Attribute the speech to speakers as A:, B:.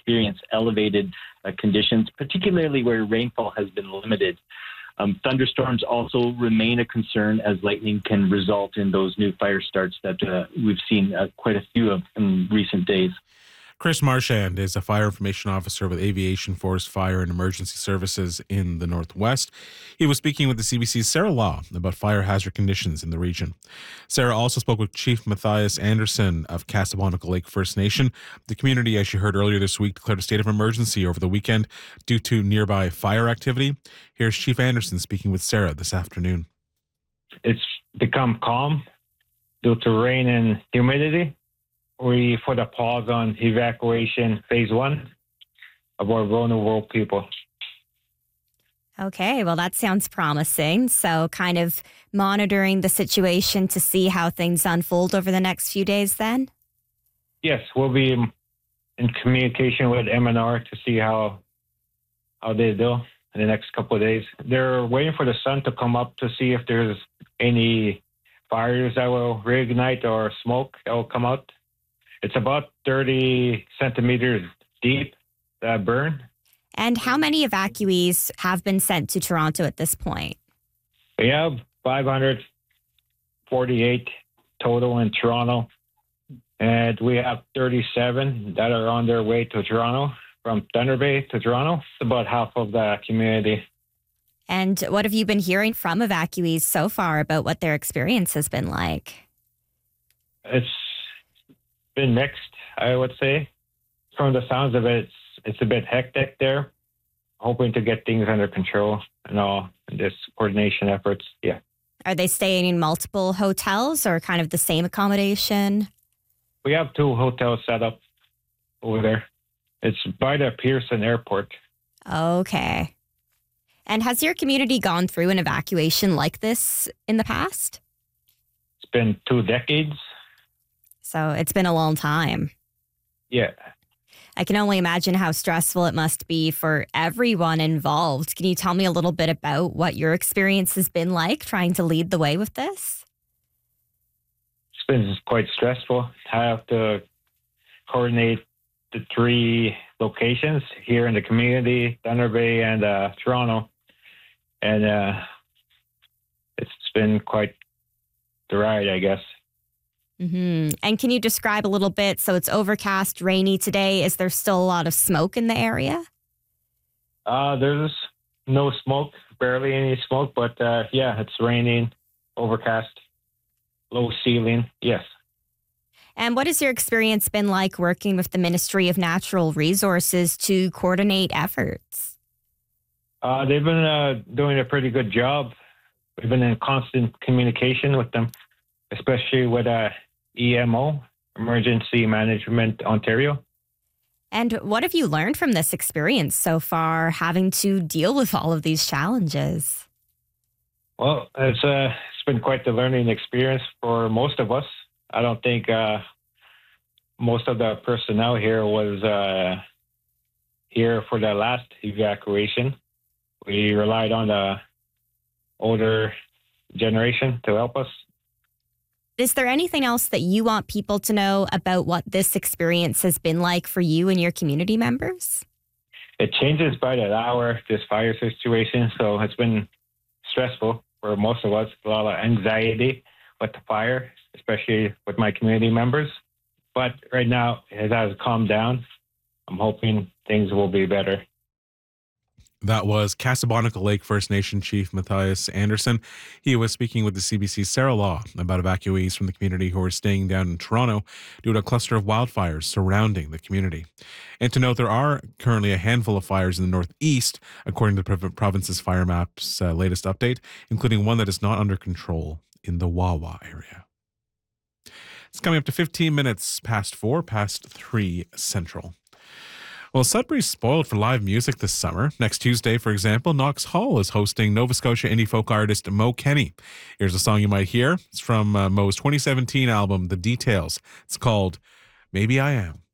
A: experience elevated conditions, particularly where rainfall has been limited. Thunderstorms also remain a concern as lightning can result in those new fire starts that we've seen quite a few of in recent days.
B: Chris Marchand is a fire information officer with Aviation, Forest Fire and Emergency Services in the Northwest. He was speaking with the CBC's Sarah Law about fire hazard conditions in the region. Sarah also spoke with Chief Matthias Anderson of Casablanca Lake First Nation. The community, as you heard earlier this week, declared a state of emergency over the weekend due to nearby fire activity. Here's Chief Anderson speaking with Sarah this afternoon.
C: It's become calm due to rain and humidity. We put a pause on evacuation phase 1 of our vulnerable people.
D: Okay, well, that sounds promising. So kind of monitoring the situation to see how things unfold over the next few days then?
C: Yes, we'll be in communication with MNR to see how they do in the next couple of days. They're waiting for the sun to come up to see if there's any fires that will reignite or smoke that will come out. It's about 30 centimeters deep, that burn.
D: And how many evacuees have been sent to Toronto at this point?
C: We have 548 total in Toronto, and we have 37 that are on their way to Toronto, from Thunder Bay to Toronto. It's about half of the community.
D: And what have you been hearing from evacuees so far about what their experience has been like?
C: It's been mixed, I would say. From the sounds of it, it's a bit hectic there. Hoping to get things under control and all in this coordination efforts. Yeah.
D: Are they staying in multiple hotels or kind of the same accommodation?
C: We have 2 hotels set up over there. It's by the Pearson Airport.
D: Okay. And has your community gone through an evacuation like this in the past?
C: It's been 2 decades.
D: So it's been a long time.
C: Yeah.
D: I can only imagine how stressful it must be for everyone involved. Can you tell me a little bit about what your experience has been like trying to lead the way with this?
C: It's been quite stressful. I have to coordinate the 3 locations here in the community, Thunder Bay and Toronto. And it's been quite the ride, I guess.
D: Mm-hmm. And can you describe a little bit? So it's overcast, rainy today. Is there still a lot of smoke in the area?
C: There's no smoke, barely any smoke, but yeah, it's raining, overcast, low ceiling, yes.
D: And what has your experience been like working with the Ministry of Natural Resources to coordinate efforts?
C: They've been doing a pretty good job. We've been in constant communication with them, especially with EMO, Emergency Management Ontario.
D: And what have you learned from this experience so far, having to deal with all of these challenges?
C: Well, it's been quite the learning experience for most of us. I don't think most of the personnel here was here for the last evacuation. We relied on the older generation to help us.
D: Is there anything else that you want people to know about what this experience has been like for you and your community members?
C: It changes by the hour, this fire situation. So it's been stressful for most of us, a lot of anxiety with the fire, especially with my community members. But right now, it has calmed down. I'm hoping things will be better.
B: That was Casablanca Lake First Nation Chief Matthias Anderson. He was speaking with the CBC's Sarah Law about evacuees from the community who are staying down in Toronto due to a cluster of wildfires surrounding the community. And to note, there are currently a handful of fires in the northeast, according to the province's fire map's latest update, including one that is not under control in the Wawa area. It's coming up to 15 minutes past 3 Central. Well, Sudbury's spoiled for live music this summer. Next Tuesday, for example, Knox Hall is hosting Nova Scotia indie folk artist Mo Kenny. Here's a song you might hear. It's from Mo's 2017 album, The Details. It's called Maybe I Am.